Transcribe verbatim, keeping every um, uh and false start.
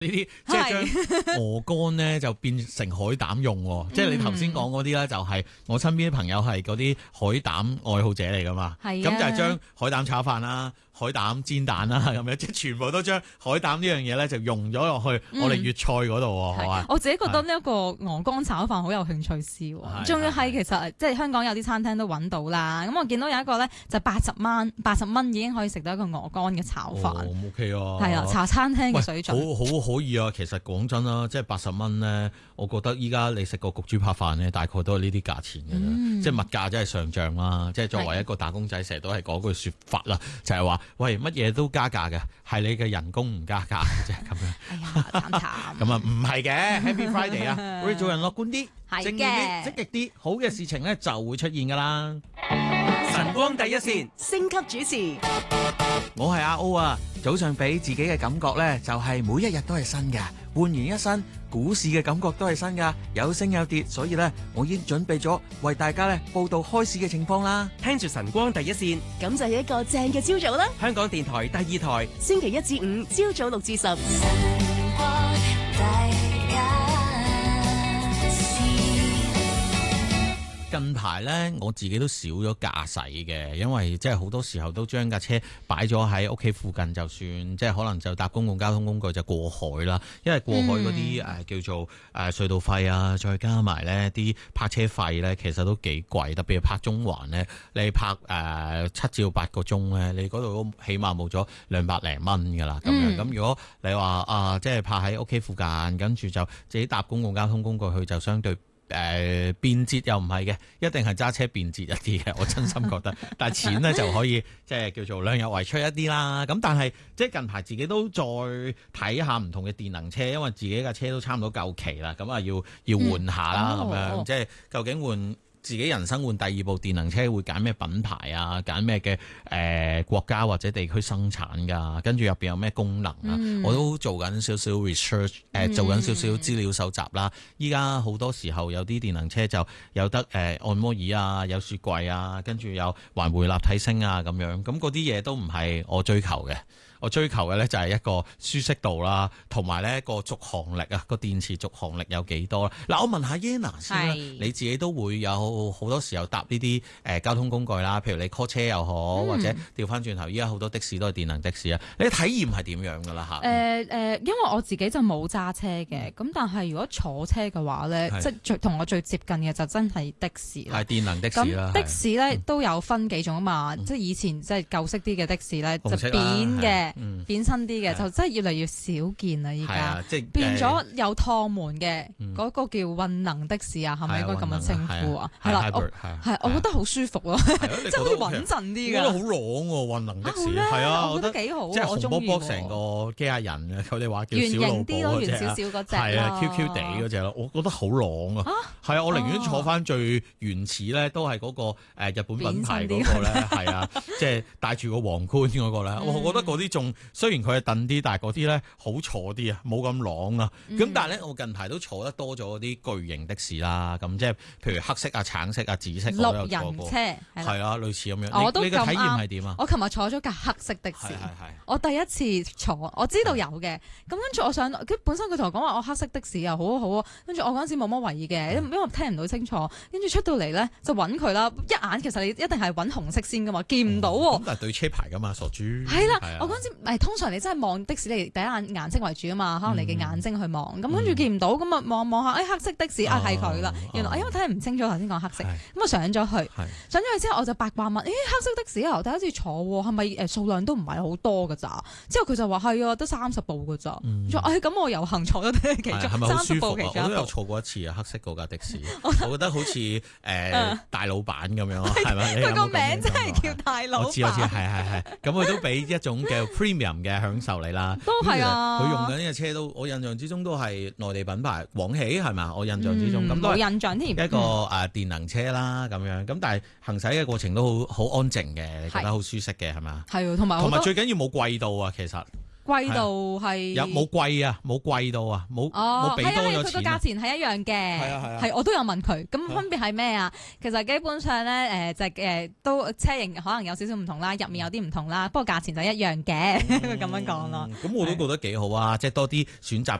呢啲即係將鵝肝咧就變成海膽用喎，即係你頭先講嗰啲咧就係我身邊啲朋友係嗰啲海膽愛好者嚟噶嘛，咁就係將海膽炒飯啦、海膽煎蛋啦咁樣，即係全部都將海膽呢樣嘢咧就用咗落去我哋粵菜嗰度喎，係嘛？ 我自己覺得呢一個鵝肝炒飯好有興趣試喎，仲要係其實即係香港有啲餐廳都揾到啦。咁我見到有一個咧就八十蚊，八十蚊已經可以食到一個鵝肝嘅炒飯。 哦，O K 啊， 係啊，茶餐廳嘅水準。 好好可以啊，其實講真啦，即係八十蚊咧，我覺得依家你食個焗豬扒飯咧，大概都係呢啲價錢嘅啦。嗯、即係物價真係上漲啦。即係作為一個打工仔，成日都係嗰句説法啦，就係、是、話：喂，乜嘢都加價嘅，係你嘅人工唔加價嘅啫。咁樣。 哎呀，慘慘。 咁啊，唔係嘅，Happy Friday 啊，我哋做人樂觀啲，正面啲，積極啲，好嘅事情咧就會出現㗎啦。 晨光第一線， 星級主持， 我係阿 O 啊。早上俾自己嘅感覺呢，就係每一日都係新嘅，煥然一新。股市嘅感覺都係新噶，有升有跌，所以呢，我已經準備咗為大家呢報道開市嘅情況啦。聽住晨光第一線， 咁就係一個正嘅朝早啦。 香港電台第二台， 星期一至五朝早六至十。 近排咧，我自己都少咗駕駛嘅，因為即係好多時候都將架車擺咗喺屋企附近就算，即係可能就搭公共交通工具就過海啦。因為過海嗰啲誒叫做誒隧道費啊，再加埋咧啲泊車費咧，其實都幾貴。特別係泊中環咧，你泊誒七至八個鐘咧，你嗰度都起碼冇咗兩百零蚊噶啦。咁樣咁、嗯、如果你話啊，即係泊喺屋企附近，跟住就自己搭公共交通工具去，就相對。誒、呃、便捷又唔係嘅，一定係揸車便捷一啲嘅，我真心覺得。但係錢呢就可以即係叫做量入為出一啲啦。咁但係即係近排自己都再睇下唔同嘅電能車，因為自己架車都差唔多夠期啦，咁啊要要換下啦咁、嗯、樣，哦、即係究竟換自己人生換第二部電能車會揀咩品牌啊？揀咩嘅誒國家或者地區生產㗎？跟住入邊有咩功能啊？嗯、我都做緊少少 research，誒、呃、做緊少少資料搜集啦。依家好多時候有啲電能車就有得誒、呃、按摩椅啊，有雪櫃啊，跟住有環迴立體聲啊咁樣。咁嗰啲嘢都唔係我追求嘅。我追求嘅咧就係一個舒適度啦，同埋咧個續航力啊，個電池續航力有幾多啦？嗱，我問下 Yana 先啦，是你自己都會有好多時候搭呢啲誒交通工具啦，譬如你 call 車又好，嗯、或者調翻轉頭，依家好多的士都係電能的士啊，你體驗係點樣噶啦嚇？誒誒、 呃呃，因為我自己就冇揸車嘅，咁、嗯、但係如果坐車嘅話咧，是即係最同我最接近嘅就真係的士啦，係電能的士啦。咁的士咧都有分幾種啊嘛，嗯、即係以前即係舊式啲嘅的士咧就扁嘅。嗯、扁身啲嘅、嗯、就真係越嚟越少見啦！依家變咗有趟門嘅嗰、嗯、個叫混能的士啊，係咪應該咁樣稱呼啊？係啦，係我覺得好舒服咯，即係好似穩陣啲嘅。我覺得好朗喎，混能的士係啊，我覺得幾好。即係紅卜卜成個機械人嘅，佢哋話叫小露寶嗰隻啊，係啊，Q Q 地嗰隻咯，我覺得好朗啊！係啊，我寧願坐翻最原始咧，都係嗰個誒日本品牌嗰個咧，係啊，即係戴住個皇冠嗰個咧，我覺得嗰啲仲。雖然佢係燉啲，但係嗰啲咧好坐啲啊，冇咁朗啊。咁、嗯、但係咧，我近排都坐得多咗啲巨型的士啦。咁即係譬如黑色啊、橙色啊、紫色，我都有坐過。綠人車係啊，類似咁樣。我都你嘅體驗係點啊？我琴日坐咗架黑色的士，我第一次坐，我知道有嘅。咁跟住我上，佢本身佢同我講話我黑色的士啊，好好啊。跟住我嗰陣時冇乜為意嘅，因為我聽唔到清楚。跟住出到嚟咧就揾佢啦，一眼其實你一定係揾紅色先噶嘛，見唔到喎。咁、嗯、但係對車牌噶嘛，傻豬。係啦，我嗰陣時誒通常你真係望的士，你第一眼顏色為主啊嘛，可能你嘅眼睛去望，咁跟住見唔到，咁啊望望下，誒黑色的士啊係佢啦，原來因為睇唔清楚頭先講黑色，咁啊上咗去，上咗去之後我就八卦問，誒黑色的士啊，第一次坐，係咪誒數量都唔係好多噶咋？之後佢就話係啊，得三十部噶咋，誒咁我有幸坐咗其中，係咪好舒服啊？我都有坐過一次啊，黑色嗰架的士，我覺得好似誒大老闆咁樣，係咪？ 佢個名真係叫大老闆， 我知我知，係係係，咁佢都俾一種叫 premium 嘅享受你啦， 都係啊！ 佢用緊呢個車都，我印象之中都係內地品牌廣汽係嘛？我印象之中咁、嗯、都係印象添，一個誒電能車啦咁樣，咁但係行駛嘅過程都好好安靜嘅，你覺得好舒適嘅係嘛？ 係，同埋同埋最緊要冇貴到啊，其實。 貴到係有冇貴啊？冇貴到啊？冇冇俾多咗錢啊？ 佢個價錢係一樣嘅， 係啊係啊， 係我都有問佢，咁分別係咩啊？其實基本上咧，誒就誒都車型可能有少少唔同啦，入面有啲唔同啦，不過價錢就一樣嘅，咁樣講咯。 咁我都覺得幾好啊，即係多啲選擇